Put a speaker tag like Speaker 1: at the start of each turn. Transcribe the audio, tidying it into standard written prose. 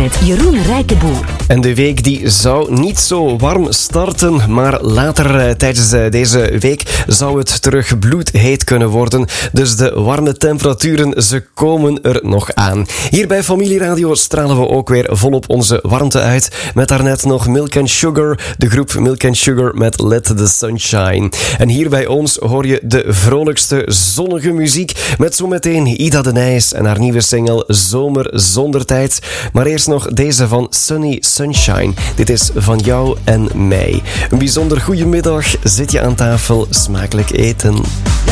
Speaker 1: met Jeroen Rijkenboer.
Speaker 2: En de week die zou niet zo warm starten, maar later tijdens deze week zou het terug bloedheet kunnen worden. Dus de warme temperaturen, ze komen er nog aan. Hier bij Familieradio stralen we ook weer volop onze warmte uit. Met daarnet nog Milk and Sugar, de groep Milk and Sugar met Let the Sun Shine. En hier bij ons hoor je de vrolijkste zonnige muziek met zometeen Ida de Nijs en haar nieuwe single Zomer zonder tijd. Maar eerst nog deze van Sunny Sunshine. Dit is van jou en mij. Een bijzonder goede middag. Zit je aan tafel, smakelijk eten.